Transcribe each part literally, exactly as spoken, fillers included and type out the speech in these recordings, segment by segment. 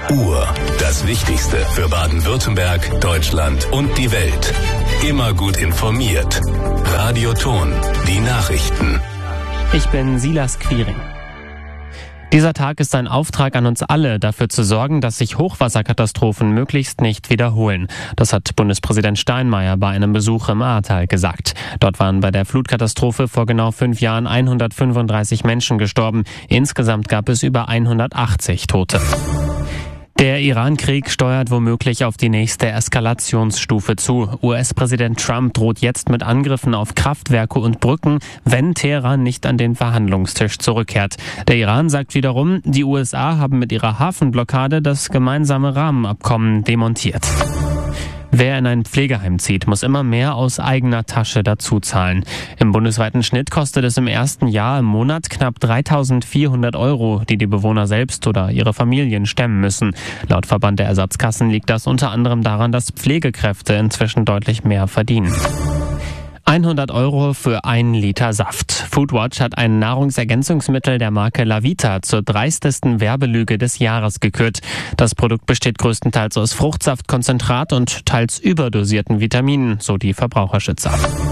Uhr. Das Wichtigste für Baden-Württemberg, Deutschland und die Welt. Immer gut informiert. Radio Ton. Die Nachrichten. Ich bin Silas Quiring. Dieser Tag ist ein Auftrag an uns alle, dafür zu sorgen, dass sich Hochwasserkatastrophen möglichst nicht wiederholen. Das hat Bundespräsident Steinmeier bei einem Besuch im Ahrtal gesagt. Dort waren bei der Flutkatastrophe vor genau fünf Jahren hundertfünfunddreißig Menschen gestorben. Insgesamt gab es über hundertachtzig Tote. Der Iran-Krieg steuert womöglich auf die nächste Eskalationsstufe zu. U S-Präsident Trump droht jetzt mit Angriffen auf Kraftwerke und Brücken, wenn Teheran nicht an den Verhandlungstisch zurückkehrt. Der Iran sagt wiederum, die U S A haben mit ihrer Hafenblockade das gemeinsame Rahmenabkommen demontiert. Wer in ein Pflegeheim zieht, muss immer mehr aus eigener Tasche dazu zahlen. Im bundesweiten Schnitt kostet es im ersten Jahr im Monat knapp dreitausendvierhundert Euro, die die Bewohner selbst oder ihre Familien stemmen müssen. Laut Verband der Ersatzkassen liegt das unter anderem daran, dass Pflegekräfte inzwischen deutlich mehr verdienen. hundert Euro für einen Liter Saft. Foodwatch hat ein Nahrungsergänzungsmittel der Marke Lavita zur dreistesten Werbelüge des Jahres gekürt. Das Produkt besteht größtenteils aus Fruchtsaftkonzentrat und teils überdosierten Vitaminen, so die Verbraucherschützer.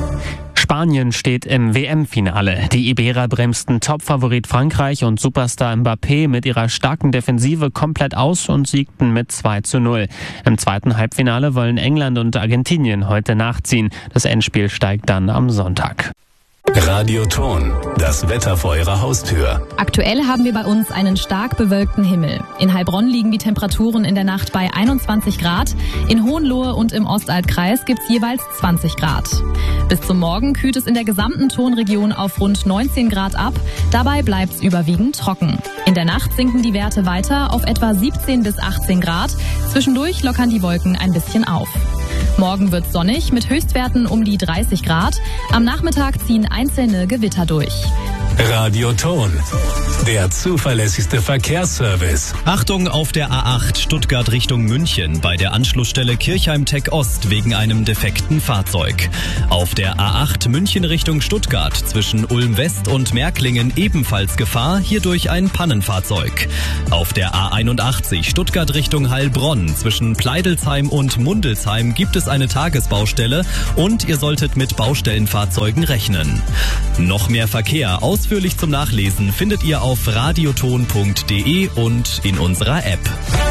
Spanien steht im W M-Finale. Die Iberer bremsten Topfavorit Frankreich und Superstar Mbappé mit ihrer starken Defensive komplett aus und siegten mit zwei zu null. Im zweiten Halbfinale wollen England und Argentinien heute nachziehen. Das Endspiel steigt dann am Sonntag. Radio Ton. Das Wetter vor Ihrer Haustür. Aktuell haben wir bei uns einen stark bewölkten Himmel. In Heilbronn liegen die Temperaturen in der Nacht bei einundzwanzig Grad. In Hohenlohe und im Ostalbkreis gibt's jeweils zwanzig Grad. Bis zum Morgen kühlt es in der gesamten Tonregion auf rund neunzehn Grad ab. Dabei bleibt's überwiegend trocken. In der Nacht sinken die Werte weiter auf etwa siebzehn bis achtzehn Grad. Zwischendurch lockern die Wolken ein bisschen auf. Morgen wird's sonnig mit Höchstwerten um die dreißig Grad. Am Nachmittag ziehen einzelne Gewitter durch. Radio Ton. Der zuverlässigste Verkehrsservice. Achtung auf der A acht Stuttgart Richtung München bei der Anschlussstelle Kirchheim-Tech Ost wegen einem defekten Fahrzeug. Auf der A acht München Richtung Stuttgart zwischen Ulm West und Märklingen ebenfalls Gefahr, hierdurch ein Pannenfahrzeug. Auf der A einundachtzig Stuttgart Richtung Heilbronn zwischen Pleidelsheim und Mundelsheim gibt es eine Tagesbaustelle und ihr solltet mit Baustellenfahrzeugen rechnen. Noch mehr Verkehr ausführlich zum Nachlesen findet ihr auf radioton punkt de und in unserer App.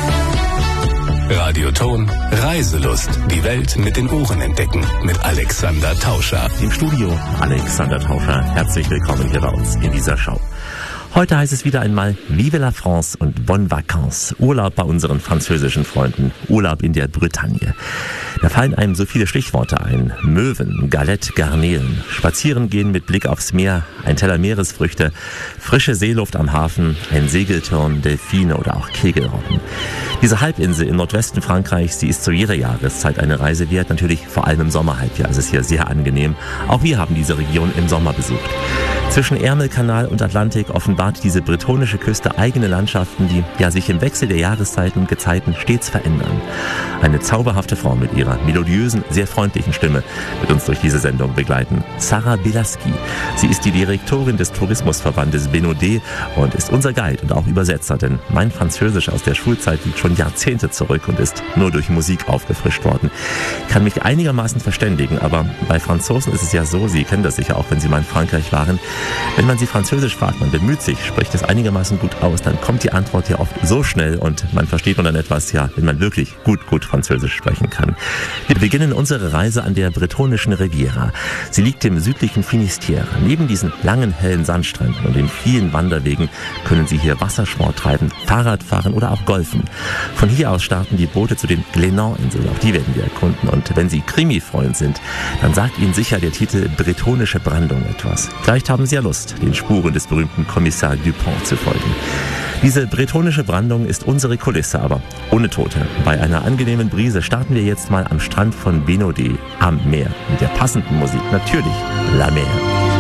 Radio Ton. Reiselust. Die Welt mit den Ohren entdecken. Mit Alexander Tauscher. Im Studio Alexander Tauscher. Herzlich willkommen hier bei uns in dieser Show. Heute heißt es wieder einmal Vive la France und Bonnes Vacances. Urlaub bei unseren französischen Freunden. Urlaub in der Bretagne. Da fallen einem so viele Stichworte ein. Möwen, Galette, Garnelen, Spazieren gehen mit Blick aufs Meer, ein Teller Meeresfrüchte, frische Seeluft am Hafen, ein Segelturn, Delfine oder auch Kegelrobben. Diese Halbinsel im Nordwesten Frankreichs, die ist zu jeder Jahreszeit eine Reise wert, natürlich vor allem im Sommerhalbjahr. Es ist hier sehr angenehm. Auch wir haben diese Region im Sommer besucht. Zwischen Ärmelkanal und Atlantik offenbart diese bretonische Küste eigene Landschaften, die ja sich im Wechsel der Jahreszeiten und Gezeiten stets verändern. Eine zauberhafte Frau mit ihrer melodiösen, sehr freundlichen Stimme wird uns durch diese Sendung begleiten. Sarah Belaski. Sie ist die Direktorin des Tourismusverbandes Bénodet und ist unser Guide und auch Übersetzer, denn mein Französisch aus der Schulzeit liegt schon Jahrzehnte zurück und ist nur durch Musik aufgefrischt worden. Ich kann mich einigermaßen verständigen, aber bei Franzosen ist es ja so, Sie kennen das sicher auch, wenn Sie mal in Frankreich waren, wenn man sie Französisch fragt, man bemüht sich, spricht es einigermaßen gut aus, dann kommt die Antwort ja oft so schnell und man versteht nur dann etwas, ja, wenn man wirklich gut, gut Französisch sprechen kann. Wir beginnen unsere Reise an der bretonischen Riviera. Sie liegt im südlichen Finisterre. Neben diesen langen, hellen Sandstränden und den vielen Wanderwegen können Sie hier Wassersport treiben, Fahrrad fahren oder auch golfen. Von hier aus starten die Boote zu den Glénan-Inseln, auch die werden wir erkunden. Und wenn Sie Krimi-Freund sind, dann sagt Ihnen sicher der Titel Bretonische Brandung etwas. Vielleicht haben Sie ja Lust, den Spuren des berühmten Kommissar Dupont zu folgen. Diese bretonische Brandung ist unsere Kulisse, aber ohne Tote. Bei einer angenehmen Brise starten wir jetzt mal am Strand von Bénodet am Meer. Mit der passenden Musik natürlich La Mer.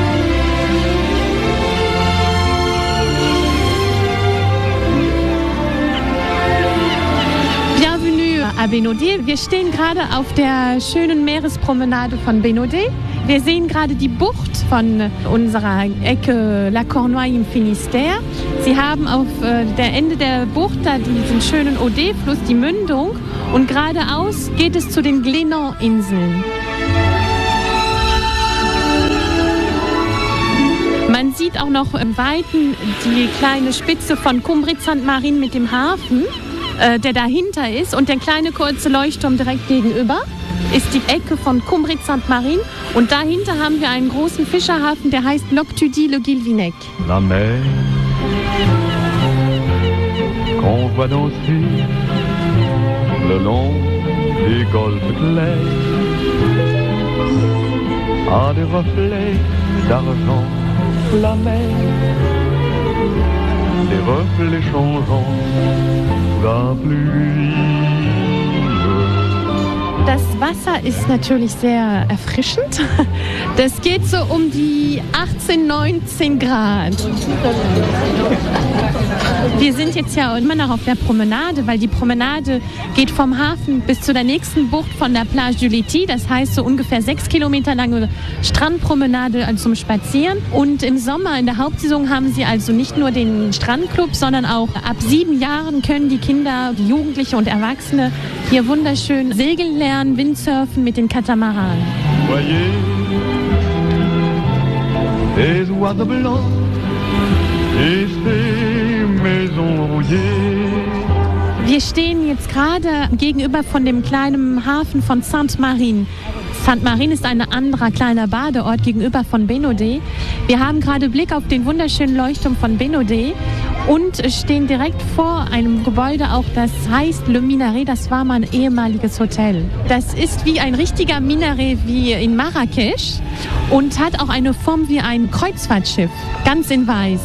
À Bénodet. Wir stehen gerade auf der schönen Meerespromenade von Bénodet. Wir sehen gerade die Bucht von unserer Ecke La Cornouaille im Finistère. Sie Sie haben auf äh, der Ende der Bucht da diesen schönen Odé-Fluss, die Mündung, und geradeaus geht es zu den Glénan-Inseln. Man sieht auch noch im Weiten die kleine Spitze von Cumbrit-Sainte-Marine mit dem Hafen, äh, der dahinter ist. Und der kleine kurze Leuchtturm direkt gegenüber ist die Ecke von Cumbrit-Sainte-Marine. Und dahinter haben wir einen großen Fischerhafen, der heißt Loctudy-le-Guilvinec. La mer qu'on voit danser le long des golfes clairs a des reflets d'argent. La mer, les reflets changeants sous la pluie. Das Wasser ist natürlich sehr erfrischend. Das geht so um die achtzehn, neunzehn Grad. Wir sind jetzt ja immer noch auf der Promenade, weil die Promenade geht vom Hafen bis zu der nächsten Bucht von der Plage du Lety. Das heißt so ungefähr sechs Kilometer lange Strandpromenade zum Spazieren. Und im Sommer, in der Hauptsaison, haben sie also nicht nur den Strandclub, sondern auch ab sieben Jahren können die Kinder, die Jugendliche und Erwachsene hier wunderschön segeln lernen, Windsurfen mit den Katamaranen. Voyez des oiseaux blancs et ces maisons rouillées. Wir stehen jetzt gerade gegenüber von dem kleinen Hafen von Sainte-Marine. Sainte-Marine ist ein anderer kleiner Badeort gegenüber von Bénodet. Wir haben gerade Blick auf den wunderschönen Leuchtturm von Bénodet und stehen direkt vor einem Gebäude, auch das heißt Le Minaret. Das war mal ein ehemaliges Hotel. Das ist wie ein richtiger Minaret wie in Marrakesch und hat auch eine Form wie ein Kreuzfahrtschiff, ganz in weiß.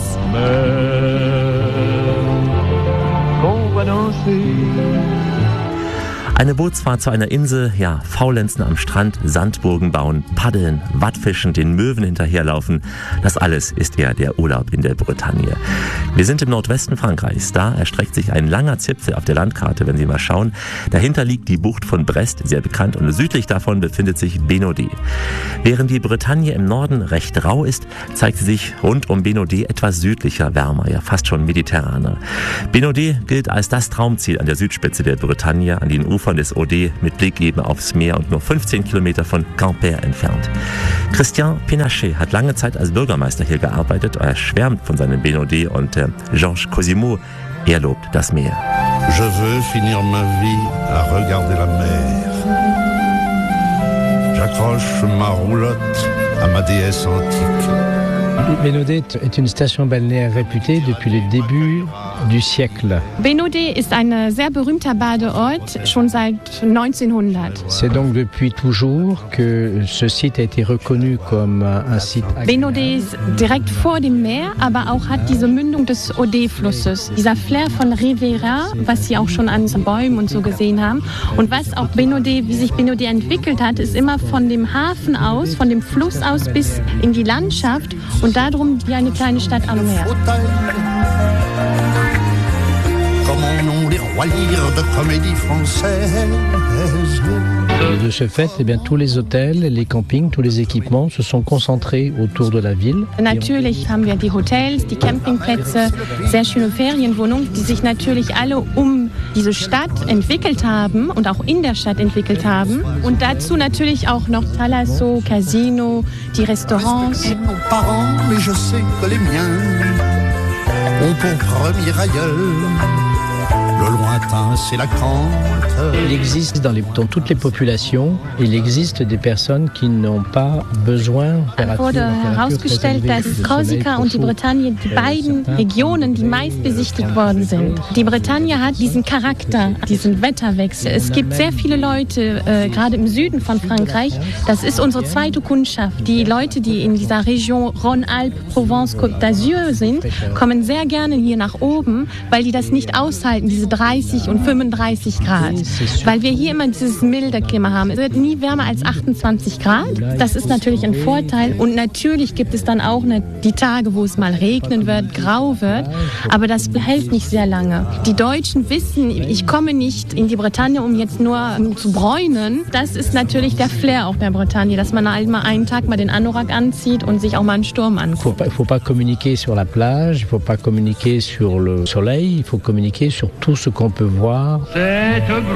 Eine Bootsfahrt zu einer Insel, ja, faulenzen am Strand, Sandburgen bauen, paddeln, Wattfischen, den Möwen hinterherlaufen. Das alles ist eher der Urlaub in der Bretagne. Wir sind im Nordwesten Frankreichs. Da erstreckt sich ein langer Zipfel auf der Landkarte, wenn Sie mal schauen. Dahinter liegt die Bucht von Brest, sehr bekannt, und südlich davon befindet sich Bénodet. Während die Bretagne im Norden recht rau ist, zeigt sie sich rund um Bénodet etwas südlicher, wärmer, ja fast schon mediterraner. Bénodet gilt als das Traumziel an der Südspitze der Bretagne, an den Ufern des Odé, mit Blick eben aufs Meer und nur fünfzehn Kilometer von Quimper entfernt. Christian Pénachet hat lange Zeit als Bürgermeister hier gearbeitet. Er schwärmt von seinem Bénodet und äh, Georges Cosimo, er lobt das Meer. Je veux finir ma vie à regarder la mer. J'accroche ma roulotte à ma déesse antique. Bénodet est une station balnéaire réputée depuis le début du siècle. Bénodet ist ein sehr berühmter Badeort, schon seit neunzehnhundert. C'est donc depuis toujours que ce site a été reconnu comme un site. Bénodet ist direkt vor dem Meer, aber auch hat diese Mündung des Odé-Flusses. Dieser Flair von Riviera, was Sie auch schon an Bäumen und so gesehen haben. Und was auch Bénodet, wie sich Bénodet entwickelt hat, ist immer von dem Hafen aus, von dem Fluss aus bis in die Landschaft und darum wie eine kleine Stadt am Meer. De ce fait, eh bien, tous les hôtels, les campings, tous les équipements se sont concentrés autour de la ville. Natürlich haben wir die Hotels, die Campingplätze, sehr schöne Ferienwohnungen, die sich natürlich alle um diese Stadt entwickelt haben und auch in der Stadt entwickelt haben. Und dazu natürlich auch noch Thalasso, Casino, die Restaurants. Le lointain, c'est la Crante. Il existe dans, les, dans toutes les populations, il existe des personnes qui n'ont pas besoin. Es wurde herausgestellt, dass Korsika und die Bretagne die beiden Regionen, die meist besichtigt worden sind. Die Bretagne hat diesen Charakter, diesen Wetterwechsel. Es gibt sehr viele Leute, äh, gerade im Süden von Frankreich, das ist unsere zweite Kundschaft. Die Leute, die in dieser Region Rhône-Alpes, Provence, Côte d'Azur sind, kommen sehr gerne hier nach oben, weil die das nicht aushalten, diese dreißig und fünfunddreißig Grad. Weil wir hier immer dieses milde Klima haben. Es wird nie wärmer als achtundzwanzig Grad. Das ist natürlich ein Vorteil. Und natürlich gibt es dann auch eine, die Tage, wo es mal regnen wird, grau wird. Aber das hält nicht sehr lange. Die Deutschen wissen, ich komme nicht in die Bretagne, um jetzt nur um zu bräunen. Das ist natürlich der Flair auch der Bretagne, dass man halt mal einen Tag mal den Anorak anzieht und sich auch mal einen Sturm anguckt. Il ne faut pas communiquer sur la plage, il ne faut pas communiquer sur le soleil, il faut communiquer sur tout ce qu'on peut voir.